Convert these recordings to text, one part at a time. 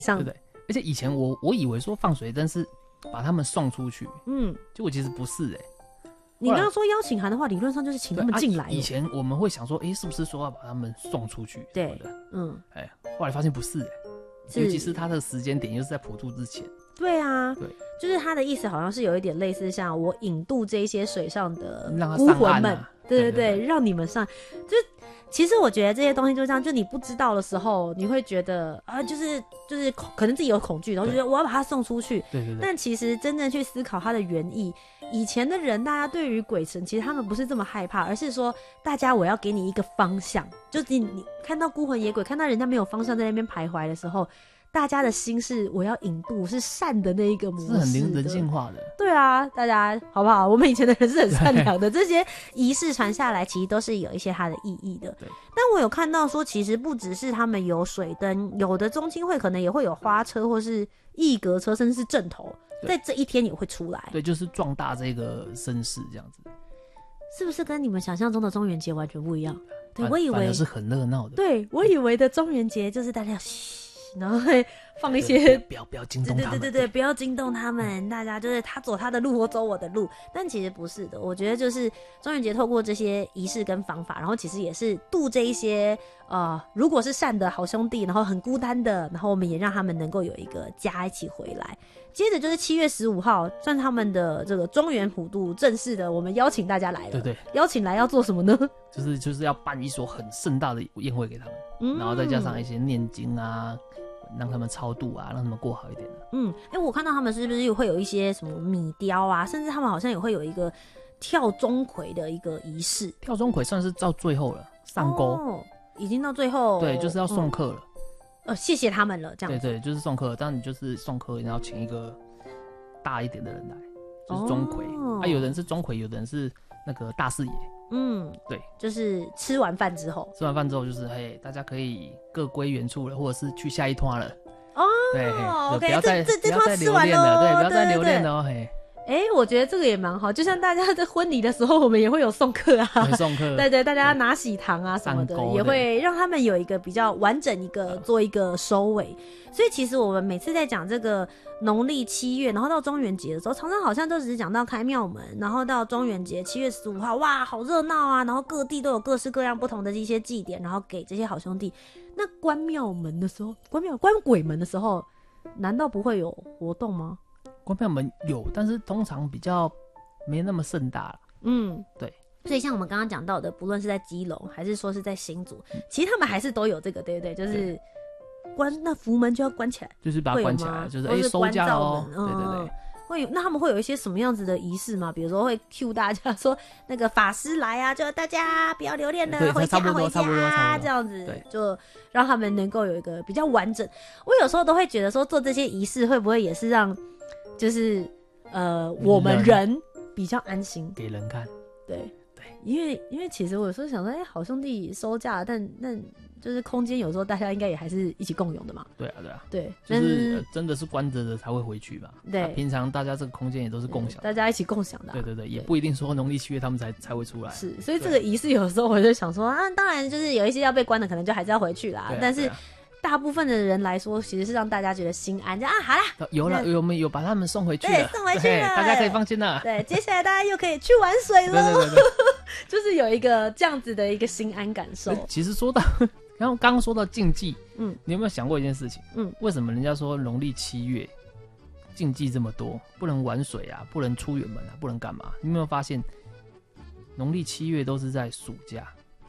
上， 对不对？而且以前我以为说放水灯是把他们送出去，结果其实不是你刚刚说邀请函的话，理论上就是请他们进来。 以前我们会想说，是不是说要把他们送出去？ 对， 后来发现不是尤其是他的时间点又是在普渡之前。 对啊， 对， 就是他的意思好像是有一点类似像我引渡这些水上的让他孤魂们， 对， 让你们上。就其实我觉得这些东西就这样，就你不知道的时候，你会觉得就是可能自己有恐惧，然后就觉得我要把它送出去。 对。 但其实真正去思考它的原意，以前的人大家对于鬼神其实他们不是这么害怕，而是说大家我要给你一个方向，就是你看到孤魂野鬼，看到人家没有方向在那边徘徊的时候。大家的心是我要引渡，是善的那一个模式的， 是很人性化的。 对啊，大家好不好？我们以前的人是很善良的，这些仪式传下来，其实都是有一些它的意义的。 对。 但我有看到说，其实不只是他们有水灯，有的宗亲会可能也会有花车，或是一格车，甚至是阵头，在这一天也会出来。 对，就是壮大这个声势这样子。 是不是跟你们想象中的中元节完全不一样？对，我以为反而是很热闹的。 对，我以为的中元节就是大家然后会放一些不要惊动他们， 对，不要惊动他们，大家就是他走他的路，我走我的路。但其实不是的，我觉得就是中元节透过这些仪式跟方法，然后其实也是度这一些如果是善的好兄弟，然后很孤单的，然后我们也让他们能够有一个家一起回来。接着就是7月15号，算他们的这个中元普渡正式的，我们邀请大家来了。 对， 邀请来要做什么呢？ 就是要办一所很盛大的宴会给他们，然后再加上一些念经啊。让他们超度啊，让他们过好一点的。 我看到他们是不是会有一些什么米雕啊，甚至他们好像也会有一个跳钟馗的一个仪式。 跳钟馗算是到最后了，上钩， 已经到最后。 对，就是要送客了。 谢谢他们了，这样子。 对，就是送客，但你就是送客，然后请一个大一点的人来，就是钟馗。有人是钟馗，有的人是那个大士爷。对， 就是吃完饭之后就是大家可以各归原处了，或者是去下一团了。对 ，OK， 不要再这留吃完恋了，对，不要再对留恋了我觉得这个也蛮好，就像大家在婚礼的时候，我们也会有送客啊， 送客， 对，大家拿喜糖啊什么的，也会让他们有一个比较完整做一个收尾。所以其实我们每次在讲这个农历7月，然后到中元节的时候，常常好像都只是讲到开庙门，然后到中元节7月15号，哇，好热闹啊！然后各地都有各式各样不同的一些祭典，然后给这些好兄弟。那关庙门的时候，关鬼门的时候，难道不会有活动吗？ 关庙门有，但是通常比较没那么盛大了。对。 所以像我们刚刚讲到的，不论是在基隆还是说是在新竹，其实他们还是都有这个，对不对？就是那福门就要关起来， 就是把它关起来，就是收假咯。对。 那他们会有一些什么样子的仪式吗？比如说会 cue 大家说那个法师来啊，就大家不要留恋了，回家这样子，就让他们能够有一个比较完整。我有时候都会觉得说做这些仪式会不会也是让就是我们人比较安心给人看。 对，因为其实我有时候想说好兄弟收假，但就是空间有时候大家应该也还是一起共用的嘛。 对， 就是真的是关着的才会回去吧。 对， 平常大家这个空间也都是共享的， 大家一起共享的。 对，也不一定说农历7月他们才会出来。 是，所以这个仪式有时候我就想说当然就是有一些要被关的，可能就还是要回去啦。但是大部分的人来说，其实是让大家觉得心安，就好啦， 我们有把他们送回去了， 对，送回去了， 大家可以放心了。 对，接下来大家又可以去玩水了，对，就是有一个这样子的一个心安感受。 其实说到刚刚说到禁忌，你有没有想过一件事情？为什么人家说农历7月禁忌这么多，不能玩水啊，不能出远门啊，不能干嘛？你有没有发现，农历7月都是在暑假？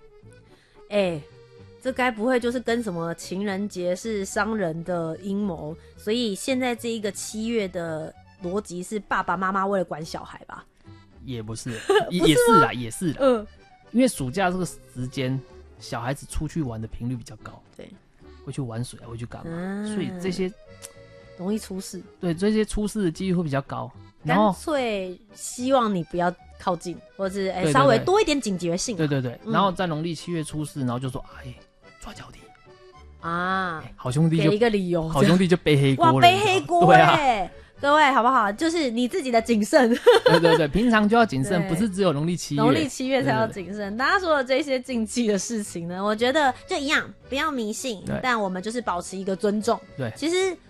这该不会就是跟什么情人节是商人的阴谋？所以现在这一个7月的逻辑是爸爸妈妈为了管小孩吧？ 也不是，也是啦。因为暑假这个时间，小孩子出去玩的频率比较高， 对， 会去玩水啊，会去干嘛？所以这些容易出事。对， 这些出事的几率会比较高。 干脆希望你不要靠近，或者是稍微多一点警觉性。 对，然后在农历7月出事，然后就说抓脚底啊， 好兄弟就给一个理由， 好兄弟就背黑锅了。 哇，背黑锅对啊， 各位好不好？就是你自己的谨慎。 对对对，平常就要谨慎，不是只有农历7月， 农历7月才要谨慎。大家说的这些禁忌的事情呢，我觉得就一样，不要迷信，但我们就是保持一个尊重。 对， 其实